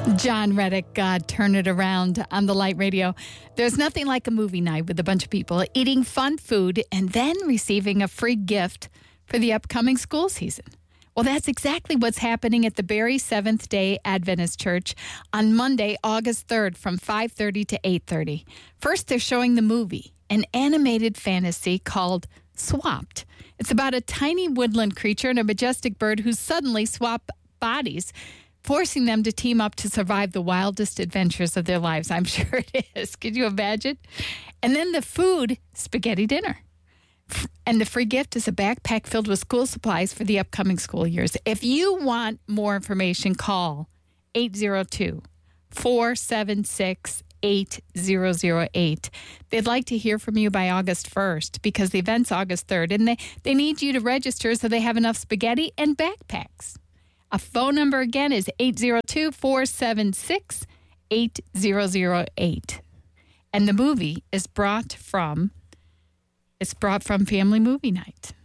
John Reddick, God, Turn It Around on the Light Radio. There's nothing like a movie night with a bunch of people eating fun food and then receiving a free gift for the upcoming school season. Well, that's exactly what's happening at the Barrie Seventh-day Adventist Church on Monday, August 3rd from 5:30 to 8:30. First, they're showing the movie, an animated fantasy called Swapped. It's about a tiny woodland creature and a majestic bird who suddenly swap bodies, forcing them to team up to survive the wildest adventures of their lives. I'm sure it is. Could you imagine? And then the food, spaghetti dinner. And the free gift is a backpack filled with school supplies for the upcoming school years. If you want more information, call 802-476-8008. They'd like to hear from you by August 1st because the event's August 3rd. And they need you to register so they have enough spaghetti and backpacks. A phone number again is 802-476-8008. And the movie is brought from Family Movie Night.